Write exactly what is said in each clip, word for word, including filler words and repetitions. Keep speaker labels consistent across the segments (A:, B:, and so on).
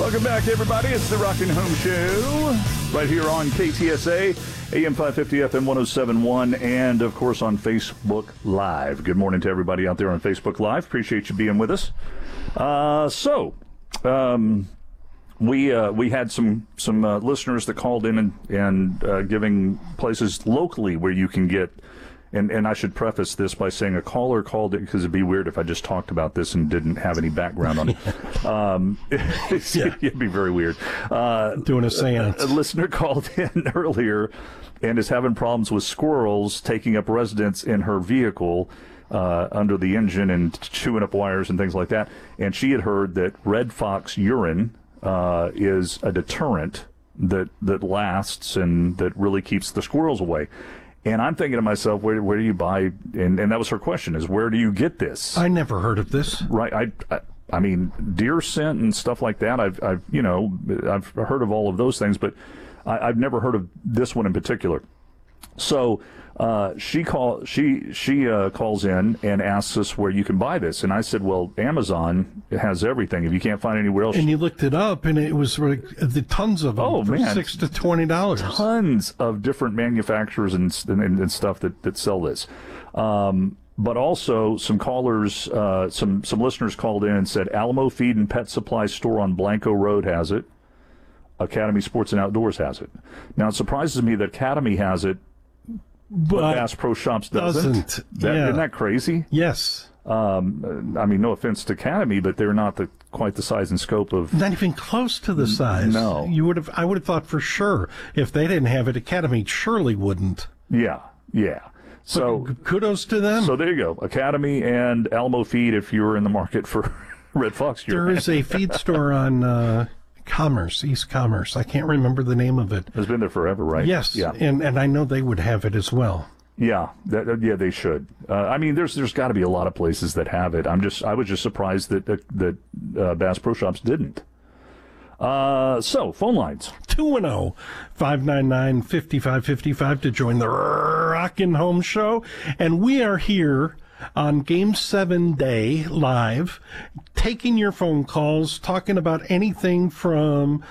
A: Welcome back, everybody. It's the Rockin' Home Show right here on K T S A, A M five fifty, F M one oh seven point one, and, of course, on Facebook Live. Good morning to everybody out there on Facebook Live. Appreciate you being with us. Uh, so, um, we uh, we had some some uh, listeners that called in and, and uh, giving places locally where you can get. And and I should preface this by saying a caller called it, because it'd be weird if I just talked about this and didn't have any background on it. um,
B: yeah.
A: It'd be very weird. Uh,
B: Doing a seance.
A: A, a listener called in earlier and is having problems with squirrels taking up residence in her vehicle uh, under the engine and chewing up wires and things like that. And she had heard that red fox urine uh, is a deterrent that, that lasts and that really keeps the squirrels away. And I'm thinking to myself, where, where do you buy, and, and that was her question, is where do you get this?
B: I never heard of this.
A: Right. I, I, I mean, deer scent and stuff like that, I've, I've, you know, I've heard of all of those things, but I, I've never heard of this one in particular. So uh, she call she she uh, calls in and asks us where you can buy this, and I said, well, Amazon has everything. If you can't find anywhere else,
B: and you looked it up, and it was like the tons of them
A: oh,
B: for
A: man.
B: six to twenty dollars.
A: Tons of different manufacturers and and, and stuff that, that sell this. Um, but also some callers, uh, some some listeners called in and said Alamo Feed and Pet Supply Store on Blanco Road has it. Academy Sports and Outdoors has it. Now it surprises me that Academy has it. But Bass Pro Shops doesn't.
B: doesn't.
A: That,
B: yeah.
A: Isn't that crazy?
B: Yes.
A: Um, I mean, no offense to Academy, but they're not the quite the size and scope of.
B: Not even close to the size.
A: No.
B: You would have. I would have thought for sure if they didn't have it, Academy surely wouldn't.
A: Yeah, yeah. So
B: but kudos to them.
A: So there you go, Academy and Alamo Feed. If you're in the market for red fox,
B: there is a feed store on. Uh, Commerce, East Commerce. I can't remember the name of it.
A: It's been there forever, right?
B: Yes.
A: Yeah.
B: And and I know they would have it as well.
A: Yeah. That, yeah, they should. Uh, I mean, there's there's got to be a lot of places that have it. I'm just I was just surprised that that, that uh, Bass Pro Shops didn't. Uh, so phone lines
B: two one zero, five nine nine, five five five five to join the Rockin' Home Show, and we are here on Game seven Day live, taking your phone calls, talking about anything from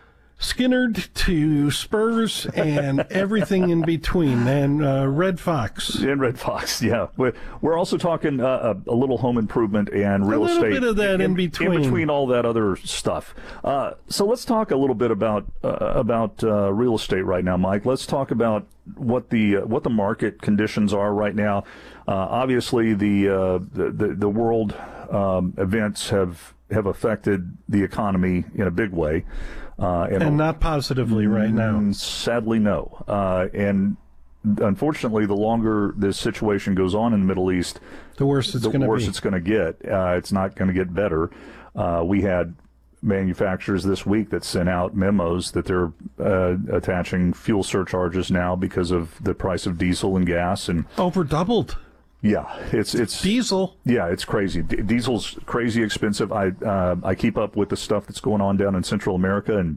B: Skinnerd to Spurs and everything in between, and uh, Red Fox.
A: And Red Fox, yeah. We're, we're also talking uh, a, a little home improvement and real estate.
B: A little bit of that in, in between.
A: In between all that other stuff. Uh, so let's talk a little bit about uh, about uh, real estate right now, Mike. Let's talk about what the uh, what the market conditions are right now. Uh, obviously, the, uh, the the the world um, events have have affected the economy in a big way. Uh, and,
B: and not positively right now.
A: Sadly, no. Uh, and unfortunately, the longer this situation goes on in the Middle East,
B: the worse it's
A: the
B: going to be.
A: worse it's going to get. Uh, it's not going to get better. Uh, we had manufacturers this week that sent out memos that they're uh, attaching fuel surcharges now because of the price of diesel and gas, and
B: over doubled.
A: Yeah, it's it's
B: diesel.
A: Yeah, it's crazy. D- diesel's crazy expensive. I uh, I keep up with the stuff that's going on down in Central America, and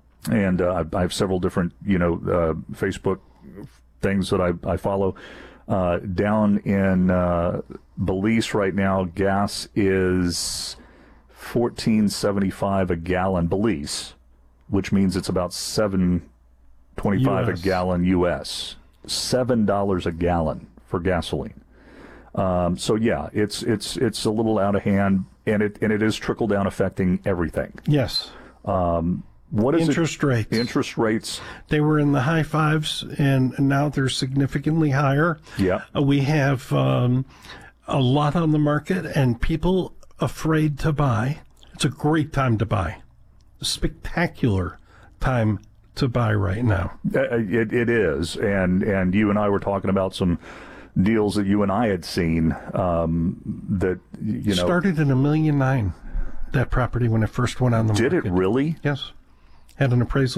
A: and uh, I have several different you know uh, Facebook things that I I follow. Uh, down in uh, Belize right now, gas is fourteen seventy five a gallon Belize, which means it's about seven twenty five a gallon U S. Seven dollars a gallon for gasoline. Um, so yeah, it's it's it's a little out of hand, and it and it is trickle down affecting everything.
B: Yes.
A: Um, what is
B: interest
A: it?
B: rates?
A: Interest rates.
B: They were in the high fives, and now they're significantly higher.
A: Yeah.
B: Uh, we have um, a lot on the market, and people afraid to buy. It's a great time to buy. A spectacular time to buy right now.
A: Uh, it it is, and and you and I were talking about some deals that you and I had seen um, that, you know.
B: Started in a million nine, that property when it first went on the market.
A: Did it really?
B: Yes. Had an appraisal